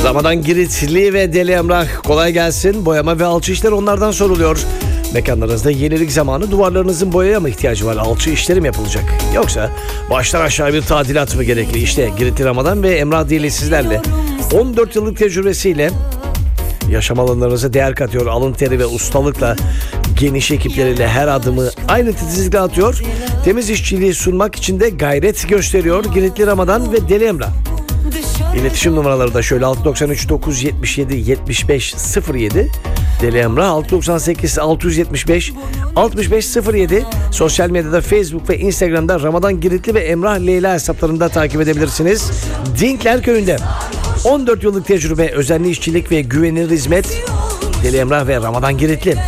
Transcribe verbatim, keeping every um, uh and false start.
Ramadan Giritli ve Deli Emrah, kolay gelsin. Boyama ve alçı işleri onlardan soruluyor. Mekanlarınızda yenilik zamanı, duvarlarınızın boyaya mı ihtiyacı var? Alçı işleri mi yapılacak? Yoksa baştan aşağı bir tadilat mı gerekli? İşte Giritli Ramadan ve Emrah Deli sizlerle. on dört yıllık tecrübesiyle yaşam alanlarınıza değer katıyor. Alın teri ve ustalıkla, geniş ekipleriyle her adımı aynı titizlikle atıyor. Temiz işçiliği sunmak için de gayret gösteriyor Giritli Ramadan ve Deli Emrah. İletişim numaraları da şöyle: altı doksan üç dokuz yetmiş yedi yetmiş beş sıfır yedi, Deli Emrah altı doksan sekiz altı yetmiş beş altmış beş sıfır yedi. Sosyal medyada Facebook ve Instagram'da Ramadan Giritli ve Emrah Leyla hesaplarında takip edebilirsiniz. Dinkler Köyü'nde on dört yıllık tecrübe, özenli işçilik ve güvenilir hizmet. Deli Emrah ve Ramadan Giritli.